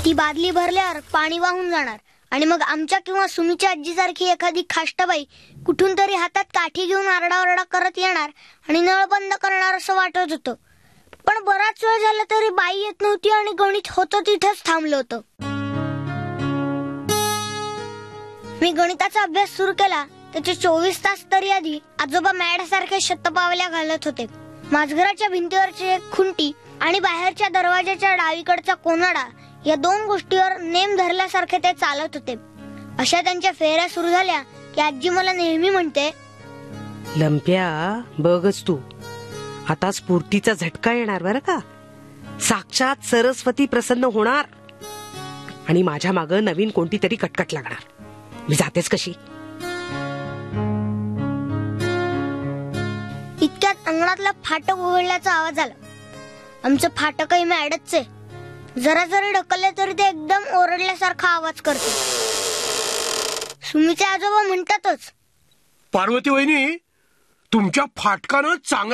ती बादली भरल्यावर पाणी वाहून जाणार आणि मग आमच्या किंवा सुमीच्या आजीसारखी एखादी खाष्टबाई कुठून तरी हातात काठी घेऊन आरडाओरडा करत येणार आणि नळ बंद करणार असं वाटत होतं. पण बराच वेळ झाला तरी बाई येत नव्हती आणि गणित होतं तिथेच थांबलं होतं. मी गणिताचा अभ्यास सुरू केला त्याचे 24 तास तरी आधी आजोबा मॅडसारखे शतपावल्या घालत होते. माझघराच्या भिंतीवरची एक खुंटी आणि बाहेरच्या दरवाजाच्या डावीकडचा कोनाडा या 2 गोष्टीवर नेम धरल्यासारखे ते चालत होते. अशा त्यांच्या फेऱ्या सुरू झाल्या की आजी मला नेहमी म्हणते, लंप्या बघच तू, आता स्फूर्तीचा झटका येणार बरं का. साक्षात सरस्वती प्रसन्न होणार आणि माझ्या मागं नवीन कोणती तरी कटकट लागणार. मी जातेच कशी. इतक्यात अंगणातला फाटक उघडल्याचा आवाज आला. आमचं फाटकही मॅडच आहे. जरा जरी ढकलले तरी ते एकदम ओरडल्यासारखा आवाज करते. सुमीचे आजोबा म्हणतातच, पार्वती वहिनी, तुमच्या फाटकानं चांगलं